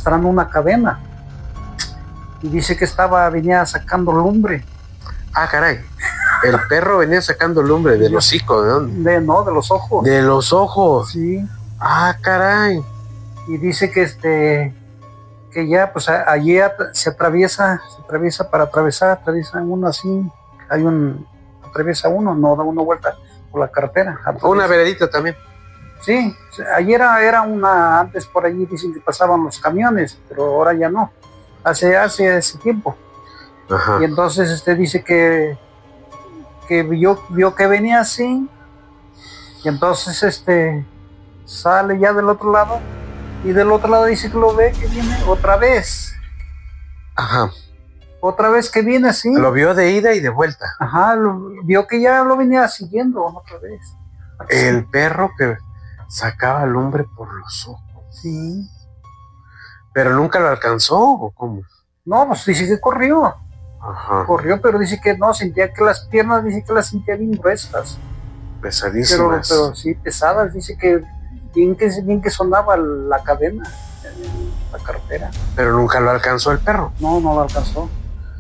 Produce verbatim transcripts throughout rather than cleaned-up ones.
arrastrando una cadena. Y dice que estaba, venía sacando lumbre. Ah, caray. El perro venía sacando lumbre del hocico, ¿de dónde? De, no, de los ojos. De los ojos. Sí. Ah, caray. Y dice que este, que ya, pues a, allí at, se atraviesa, se atraviesa para atravesar, atraviesa uno así, hay un, atraviesa uno, no da una vuelta por la carretera. Atraviesa. Una veredita también. Sí, allí era, era una, antes por allí dicen que pasaban los camiones, pero ahora ya no, hace, hace ese tiempo. Ajá. Y entonces este dice que, que vio, vio que venía así, y entonces este sale ya del otro lado, y del otro lado dice que lo ve que viene otra vez. Ajá. Otra vez que viene así. Lo vio de ida y de vuelta. Ajá, lo, vio que ya lo venía siguiendo otra vez. Así. El perro que sacaba lumbre por los ojos. Sí. ¿Pero nunca lo alcanzó o cómo? No, pues dice que corrió. Ajá. Corrió, pero dice que no, sentía que las piernas, dice que las sentía bien gruesas. Pesadísimas. Pero, pero sí, pesadas, dice que bien que, bien que sonaba la cadena en la carretera. Pero nunca lo alcanzó el perro. No, no lo alcanzó.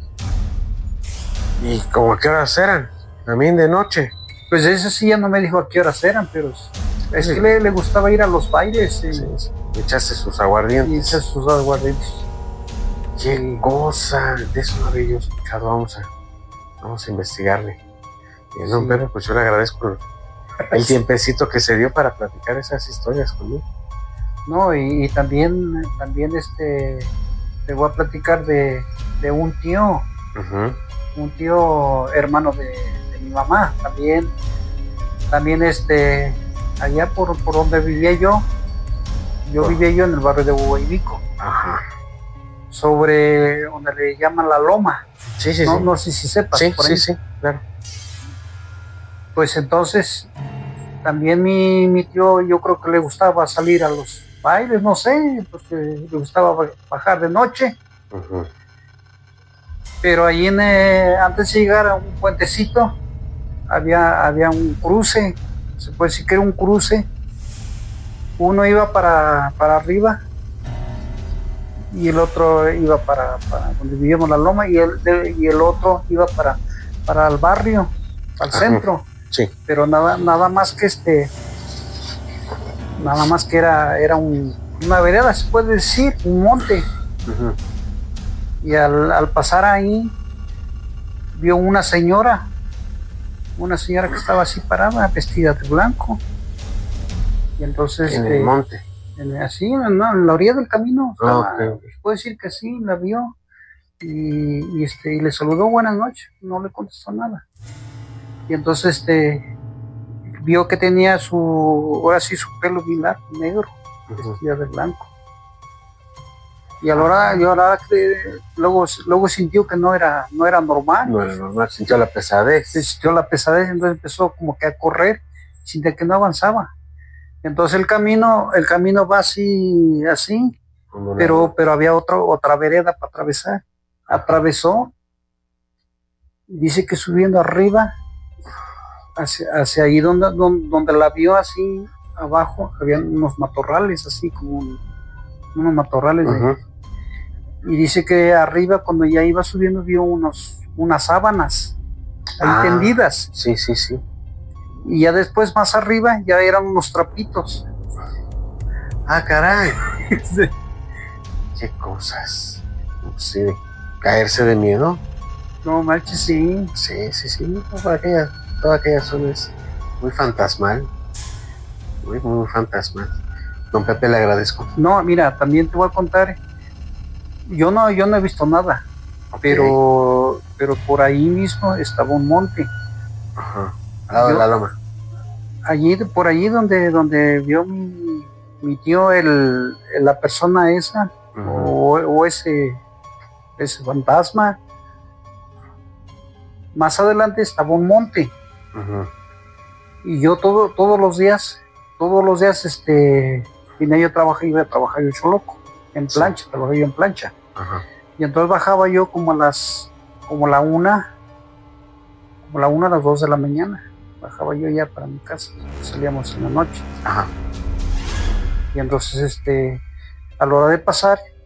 ¿Y como a qué horas eran? También de noche. Pues eso sí ya no me dijo a qué horas eran, pero es sí. que le, le gustaba ir a los bailes. Y, sí, sí. Echaste sus aguardientes. Y echaste sus aguardientes. Qué cosa, de eso no había yo escuchado. Vamos a, vamos a investigarle. Y no, sí. Pero pues yo le agradezco el tiempecito que se dio para platicar esas historias conmigo. No, y, y también, también este, te voy a platicar de, de un tío, uh-huh. un tío hermano de, de mi mamá, también, también este, allá por, por donde vivía yo, yo oh. vivía yo en el barrio de Huayvico, uh-huh. sobre donde le llaman la Loma. Sí, sí, no, sí. No sé si sepas. Sí, por sí, ahí. sí, claro. Pues entonces, también mi, mi tío, yo creo que le gustaba salir a los bailes, no sé, porque le gustaba bajar de noche. Uh-huh. Pero ahí en, eh, antes de llegar a un puentecito, había, había un cruce, se puede decir que era un cruce. Uno iba para, para arriba y el otro iba para, para donde vivíamos la Loma, y el, de, y el otro iba para, para el barrio, al uh-huh. centro. Sí. Pero nada, nada más que este, nada más que era, era un, una vereda, se puede decir, un monte. Uh-huh. Y al, al pasar ahí, vio una señora, una señora que estaba así parada, vestida de blanco. Y entonces. En este, el monte. En, así, en, en la orilla del camino. Estaba, oh, okay. Se puede decir que sí, la vio. Y, y, este, y le saludó buenas noches, no le contestó nada. Y entonces este vio que tenía su, ahora sí, su pelo bien largo, negro, uh-huh. vestida de blanco. Y a la hora, y a la hora que luego, luego sintió que no era, no era normal. No era normal, sintió la pesadez. Sintió la pesadez, entonces empezó como que a correr, sintió que no avanzaba. Entonces el camino, el camino va así, así, pero, pero había otro, otra vereda para atravesar. Atravesó, dice que subiendo arriba, Hacia, hacia ahí donde, donde, donde la vio así abajo, había unos matorrales así como un, unos matorrales uh-huh. de, y dice que arriba cuando ya iba subiendo vio unos, unas sábanas ahí ah, tendidas. Sí, sí, sí. Y ya después más arriba ya eran unos trapitos. Ah, caray. Sí. Qué cosas. Sí, de caerse de miedo. No manches, sí. Sí, sí, sí. Para aquella Toda aquella zona es muy fantasmal, muy, muy fantasmal. Don Pepe, le agradezco. No, mira, también te voy a contar, yo no, yo no he visto nada, okay. pero, pero por ahí mismo estaba un monte. Ajá, al lado de la loma. Allí, por allí donde, donde vio mi, mi tío, el, la persona esa, uh-huh. o, o ese, ese fantasma, más adelante estaba un monte. Uh-huh. Y yo todo, todos los días, todos los días, este, vine yo a trabajar, iba a trabajar yo choloco, en plancha, sí. trabajé yo en plancha. Uh-huh. Y entonces bajaba yo como a las, como la una, como la una a las dos de la mañana, bajaba yo ya para mi casa, salíamos en la noche. Uh-huh. Y entonces, este, a la hora de pasar,